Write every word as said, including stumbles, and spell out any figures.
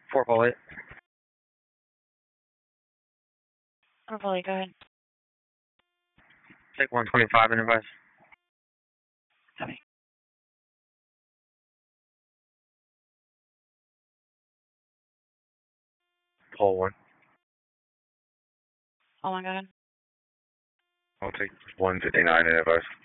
Four Paul eight. Four Paul eight, go ahead. Take one twenty-five in advice. Copy. Paul one. Paul one, go ahead. I'll take one fifty-nine in advice.